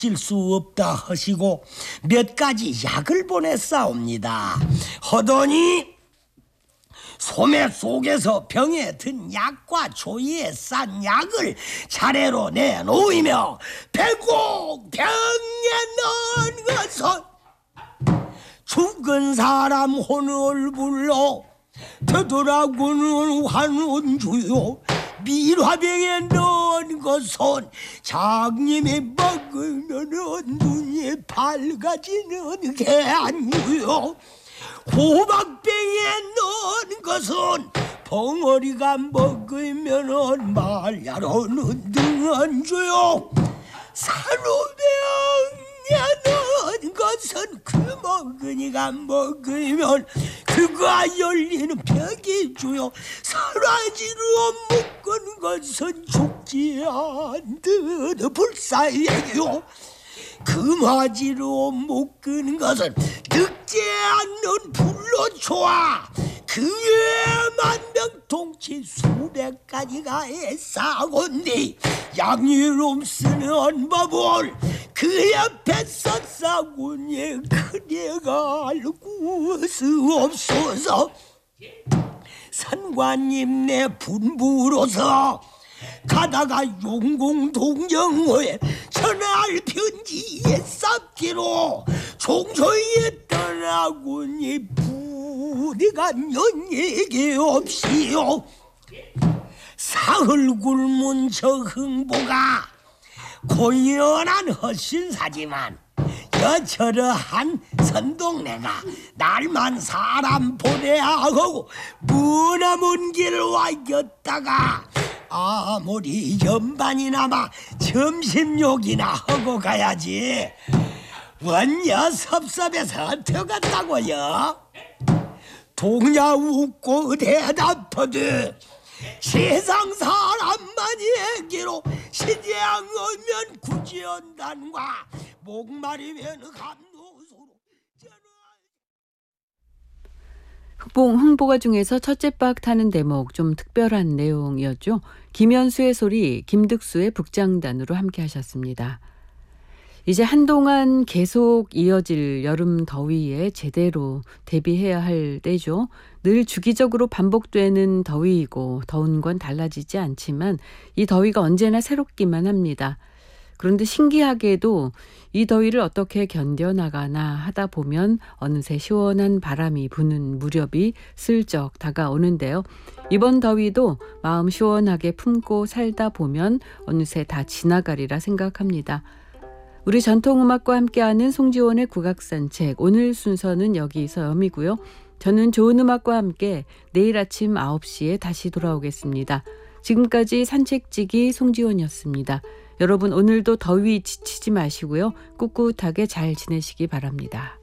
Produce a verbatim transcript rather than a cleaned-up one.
질 수 없다 하시고 몇 가지 약을 보냈사옵니다. 하더니 소매 속에서 병에 든 약과 조이에 싼 약을 차례로 내놓으며 백곡 병에 넣은 것은 죽은 사람 혼을 불러 되돌아오는 환원주요. 밀화병에 넣은 것은 장님이 먹으면 눈이 밝아지는 게 아니요. 호박병에 넣은 것은 벙어리가 먹으면 말야로는 등은 주요. 산후병에 넣은 것은 그 먹으니가 먹으면 그가 열리는 벽이 주요. 사라지로 묶은 것은 죽지 않듯 불사예요. 금화지로 묶은 것은 늙지 않는 불로 좋아. 그 외에 만병통치 수백 가지가 애싸곤디 양이름 쓰는 법을 그 옆에서 싸군이 그대가 알고 수없소서. 선관님 내 분부로서 가다가 용공동정호에 전할 편지에 쌓기로 종소에 떠나고니 부디가 연얘기 없이요. 사흘 굶은 저 흥보가 고연한 헛신사지만 여저러한 선동네가 날만 사람 보내야 하고 머나먼 길을 와겼다가 아무리 연반이나마 점심욕이나 하고 가야지. 원여 섭섭해서 어떡한다고요? 동야 웃고 대답하듯 세상 사람만 얘기로 시장 오면 구지연단과 목마르면 감노소로. 흑봉 흥보가 중에서 첫째 박 타는 대목 좀 특별한 내용이었죠. 김현수의 소리, 김득수의 북장단으로 함께 하셨습니다. 이제 한동안 계속 이어질 여름 더위에 제대로 대비해야 할 때죠. 늘 주기적으로 반복되는 더위이고 더운 건 달라지지 않지만 이 더위가 언제나 새롭기만 합니다. 그런데 신기하게도 이 더위를 어떻게 견뎌나가나 하다 보면 어느새 시원한 바람이 부는 무렵이 슬쩍 다가오는데요. 이번 더위도 마음 시원하게 품고 살다 보면 어느새 다 지나가리라 생각합니다. 우리 전통음악과 함께하는 송지원의 국악산책, 오늘 순서는 여기서 여미고요. 저는 좋은 음악과 함께 내일 아침 아홉 시에 다시 돌아오겠습니다. 지금까지 산책지기 송지원이었습니다. 여러분 오늘도 더위 지치지 마시고요. 꿋꿋하게 잘 지내시기 바랍니다.